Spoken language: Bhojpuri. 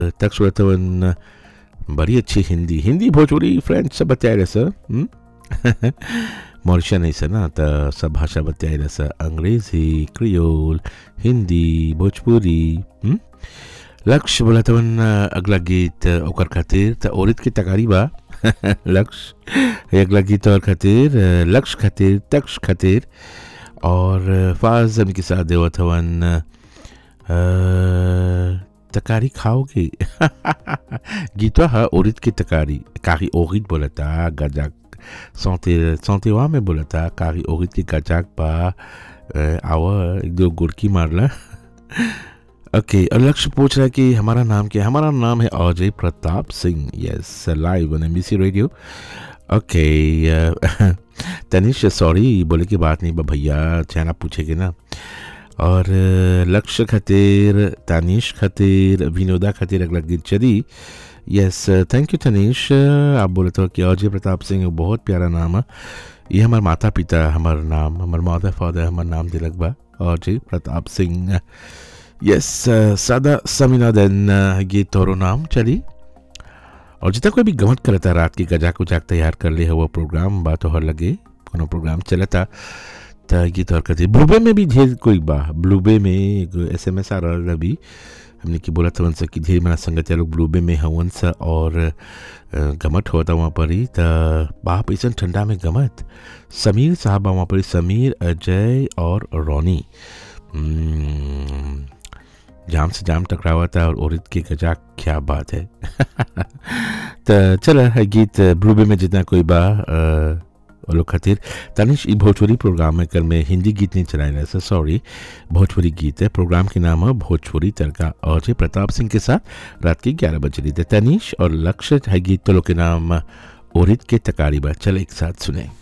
तक सुरतवन बड़ी अच्छी हिंदी हिंदी भोजपुरी फ्रेंच सब बताए रहे सर मॉरिशस नहीं सर ना तो सब भाषा बताए रहे सर अंग्रेजी क्रियोल हिंदी भोजपुरी लक्ष्य बोला तवन अगला गीत ओकर खातिर त औरत की तकारी बा लक्ष्य अगला गीत और खातिर लक्ष्य खातिर तक्ष खातिर और फाज के साथ देवत हवन तकारी खाओगे गीतवा है औरत की तकारी कारी औरत बोलता गजाक सौतेवा में बोलता कारी औरत की गजाक पा आवा एक दो गुड़की मारला ओके और लक्ष्य पूछ रहा है कि हमारा नाम क्या है। हमारा नाम है Ajay Pratap Singh yes live on MBC radio okay Tanish sorry बोले की बात नहीं भैया चैना पूछेगे ना और लक्ष्य खातिर तानिश खातिर विनोदा खातिर अगला गीत चली यस थैंक यू तनिष आप बोले तो कि अजय प्रताप सिंह बहुत प्यारा नाम है ये हमारे माता पिता हमारा नाम हमारे मदर फादर हमारा नाम दिलक बा अजय प्रताप सिंह यस सादा समीना दिन गीत तोरो नाम चली और जितना कोई भी गमत करता रात की गजाक उजाक तैयार कर ले वो प्रोग्राम बात हर लगे कोनो प्रोग्राम चलता गीत और करते ब्लूबे में भी ढेर कोई बा ब्लूबे में SMS आ रहा भी हमने की बोला था कि ढेर मेरा संगत लोग ब्लूबे में हवन सा और गमत होता वहाँ पर ही बाप ऐसा ठंडा में गमत समीर साहब वहाँ पर समीर अजय और रोनी जाम से जाम टकरावा था और औरत की गजाक क्या बात है तो चला है गीत ब्लूबे में जितना कोई बा लोग खातिर तनिष ई भोजपुरी प्रोग्राम में कर में हिंदी गीत नहीं चलाए रहे सॉरी भोजपुरी गीत है प्रोग्राम के नाम है भोजपुरी तड़का अजय प्रताप सिंह के साथ रात के 11 बजे रही थे तनिष और लक्ष्य है गीत तो लोग के नाम औरत के तकारी बा चल एक साथ सुने